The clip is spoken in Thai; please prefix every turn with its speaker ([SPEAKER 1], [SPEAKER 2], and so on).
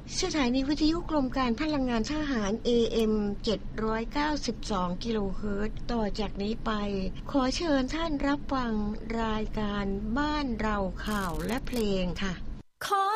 [SPEAKER 1] สถานีวิทยุกรมการพลังงานทหาร AM 792กิโลเฮิรตซ์ต่อจากนี้ไปขอเชิญท่านรับฟังรายการบ้านเราข่าวและเพลงค่ะ